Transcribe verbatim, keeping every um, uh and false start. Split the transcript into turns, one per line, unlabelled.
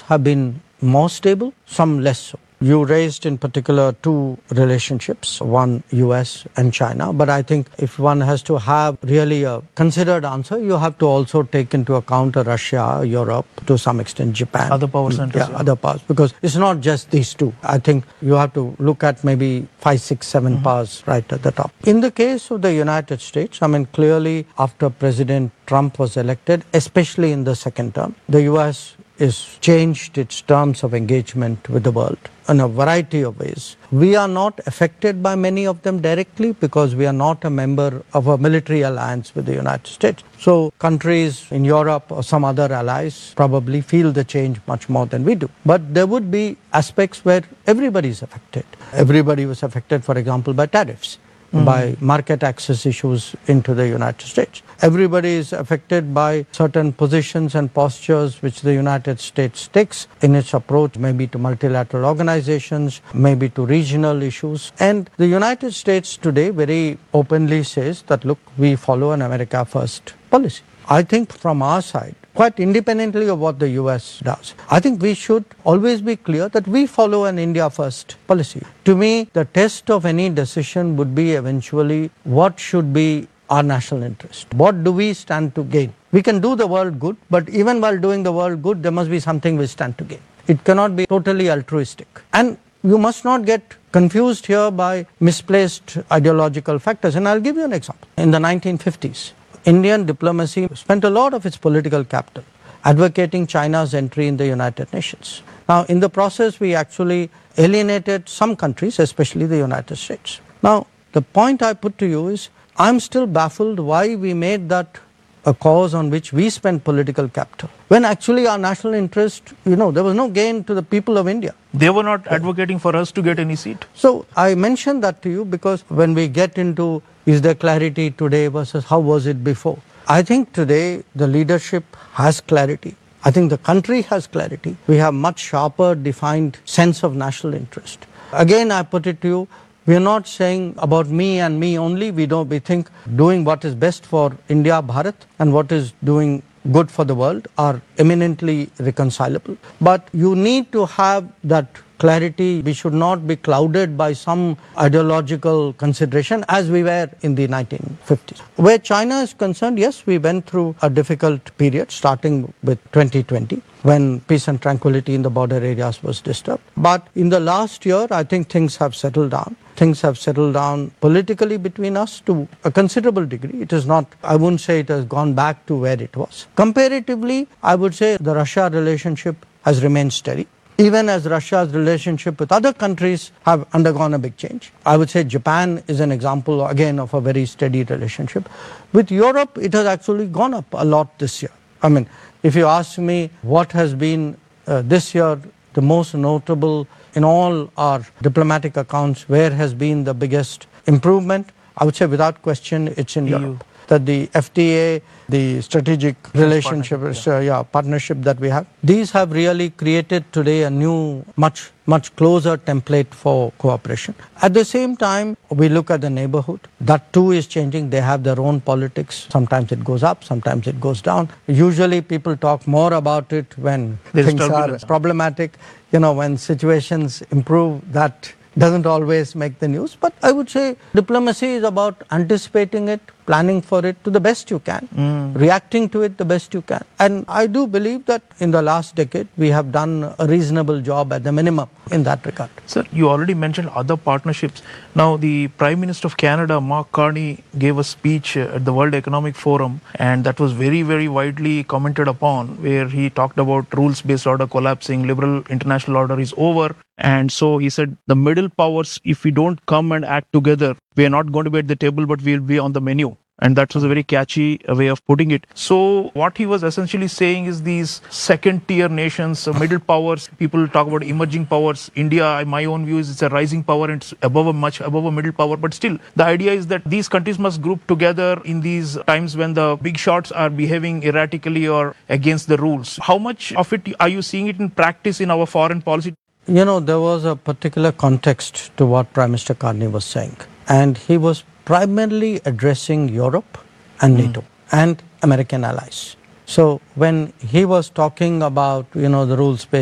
have been more stable, some less so. You raised in particular two relationships, one U S and China, but I think if one has to have really a considered answer, you have to also take into account Russia, Europe, to some extent Japan.
Other power centers.
Yeah,
yeah.
other powers, because it's not just these two. I think you have to look at maybe five, six, seven mm-hmm. powers right at the top. In the case of the United States, I mean, clearly after President Trump was elected, especially in the second term, the U S is changed its terms of engagement with the world in a variety of ways. We are not affected by many of them directly because we are not a member of a military alliance with the United States. So countries in Europe or some other allies probably feel the change much more than we do. But there would be aspects where everybody is affected. Everybody was affected, for example, by tariffs. Mm-hmm. By market access issues into the United States. Everybody is affected by certain positions and postures which the United States takes in its approach, maybe to multilateral organizations, maybe to regional issues. And the United States today very openly says that, look, we follow an America First policy. I think from our side, quite independently of what the U S does, I think we should always be clear that we follow an India First policy. To me, the test of any decision would be eventually what should be our national interest. What do we stand to gain? We can do the world good, but even while doing the world good, there must be something we stand to gain. It cannot be totally altruistic. And you must not get confused here by misplaced ideological factors. And I'll give you an example. In the nineteen fifties, Indian diplomacy spent a lot of its political capital advocating China's entry in the United Nations. Now, in the process, we actually alienated some countries, especially the United States. Now, the point I put to you is, I'm still baffled why we made that a cause on which we spent political capital, when actually our national interest, you know, there was no gain to the people of India.
They were not advocating for us to get any seat.
So I mentioned that to you because when we get into is there clarity today versus how was it before, I think today the leadership has clarity. I think the country has clarity. We have much sharper defined sense of national interest. Again, I put it to you, we are not saying about me and me only. We don't. We think doing what is best for India, Bharat, and what is doing good for the world are eminently reconcilable. But you need to have that clarity. We should not be clouded by some ideological consideration as we were in the nineteen fifties. Where China is concerned, yes, we went through a difficult period starting with twenty twenty. When peace and tranquility in the border areas was disturbed. But in the last year, I think things have settled down. Things have settled down politically between us to a considerable degree. It is not, I wouldn't say it has gone back to where it was. Comparatively, I would say the Russia relationship has remained steady. Even as Russia's relationship with other countries have undergone a big change. I would say Japan is an example, again, of a very steady relationship. With Europe, it has actually gone up a lot this year. I mean, if you ask me what has been uh, this year the most notable in all our diplomatic accounts, where has been the biggest improvement, I would say without question it's in E U. Europe. That the F T A, the strategic relationship, partnership, yeah. Uh, yeah, partnership that we have, these have really created today a new, much, much closer template for cooperation. At the same time, we look at the neighborhood. That too is changing. They have their own politics. Sometimes it goes up, sometimes it goes down. Usually people talk more about it when There's things are problematic. You know, when situations improve, that doesn't always make the news. But I would say diplomacy is about anticipating it, planning for it to the best you can, mm. reacting to it the best you can. And I do believe that in the last decade, we have done a reasonable job at the minimum in that regard.
Sir, you already mentioned other partnerships. Now, the Prime Minister of Canada, Mark Carney, gave a speech at the World Economic Forum, and that was very, very widely commented upon, where he talked about rules-based order collapsing, liberal international order is over. And so he said, the middle powers, if we don't come and act together, we are not going to be at the table, but we'll be on the menu. And that was a very catchy way of putting it. So what he was essentially saying is these second tier nations, middle powers, people talk about emerging powers. India, in my own view, is it's a rising power and it's above a much above a middle power. But still, the idea is that these countries must group together in these times when the big shots are behaving erratically or against the rules. How much of it are you seeing it in practice in our foreign policy?
You know, there was a particular context to what Prime Minister Carney was saying. And he was primarily addressing Europe and NATO mm. and American allies. So when he was talking about, you know, the rules-based